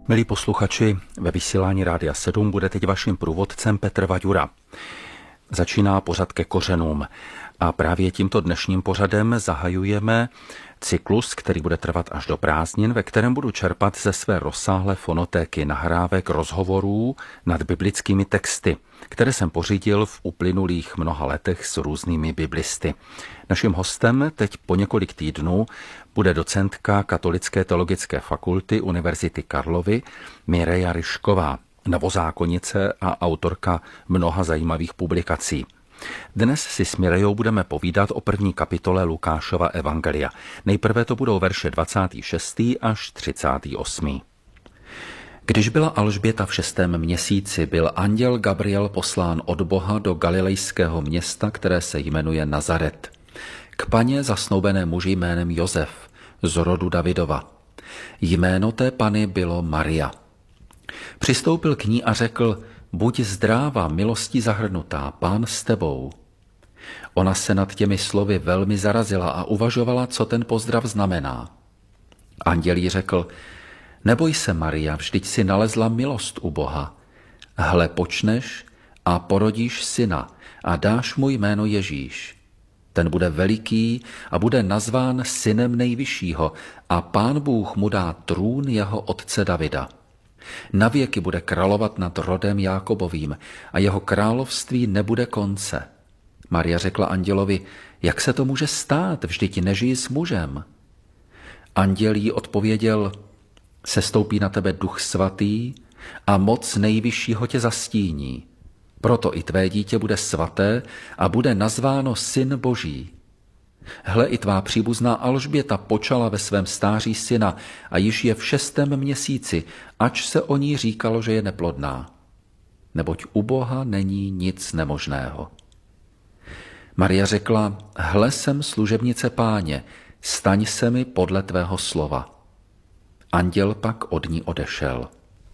Milí posluchači, ve vysílání Rádia 7 bude teď vaším průvodcem Petr Vaďura. Začíná pořad Ke kořenům a právě tímto dnešním pořadem zahajujeme cyklus, který bude trvat až do prázdnin, ve kterém budu čerpat ze své rozsáhlé fonotéky nahrávek rozhovorů nad biblickými texty, které jsem pořídil v uplynulých mnoha letech s různými biblisty. Naším hostem teď po několik týdnů bude docentka Katolické teologické fakulty Univerzity Karlovy Mireja Ryšková, novozákonnice a autorka mnoha zajímavých publikací. Dnes si s Mirejou budeme povídat o první kapitole Lukášova evangelia. Nejprve to budou verše 26. až 38. Když byla Alžběta v 6. měsíci, byl anděl Gabriel poslán od Boha do galilejského města, které se jmenuje Nazaret, k paně zasnoubené muži jménem Josef, z rodu Davidova. Jméno té pany bylo Maria. Přistoupil k ní a řekl: Buď zdráva, milostí zahrnutá, Pán s tebou. Ona se nad těmi slovy velmi zarazila a uvažovala, co ten pozdrav znamená. Anděl jí řekl: Neboj se, Maria, vždyť si nalezla milost u Boha. Hle, počneš a porodíš syna a dáš mu jméno Ježíš. Ten bude veliký a bude nazván synem nejvyššího a Pán Bůh mu dá trůn jeho otce Davida. Navěky bude královat nad rodem Jákobovým a jeho království nebude konce. Maria řekla andělovi: Jak se to může stát, vždyť nežijí s mužem? Anděl jí odpověděl: Sestoupí na tebe Duch svatý a moc nejvyššího tě zastíní. Proto i tvé dítě bude svaté a bude nazváno Syn Boží. Hle, i tvá příbuzná Alžběta počala ve svém stáří syna a již je v 6. měsíci, ač se o ní říkalo, že je neplodná. Neboť u Boha není nic nemožného. Maria řekla: Hle, jsem služebnice Páně, staň se mi podle tvého slova. Anděl pak od ní odešel.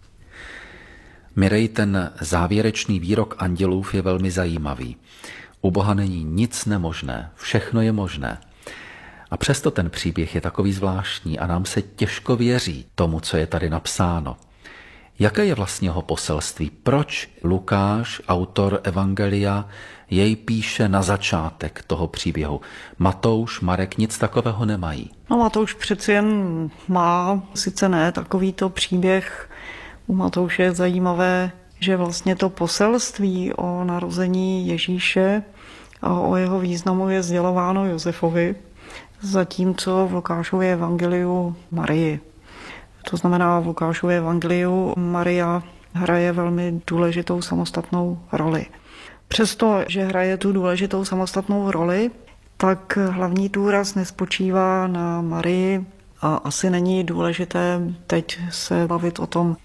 Mirej, ten závěrečný výrok andělův je velmi zajímavý. U Boha není nic nemožné, všechno je možné. A přesto ten příběh je takový zvláštní a nám se těžko věří tomu, co je tady napsáno. Jaké je vlastně jeho poselství? Proč Lukáš, autor evangelia, jej píše na začátek toho příběhu? Matouš, Marek nic takového nemají. No, Matouš přeci jen má, sice ne takovýto příběh. U Matouše je zajímavé, že vlastně to poselství o narození Ježíše a o jeho významu je sdělováno Josefovi, zatímco v Lukášově evangeliu Marii. To znamená, v Lukášově evangeliu Maria hraje velmi důležitou samostatnou roli. Přesto, že hraje tu důležitou samostatnou roli, tak hlavní důraz nespočívá na Marii a asi není důležité teď se bavit o tom,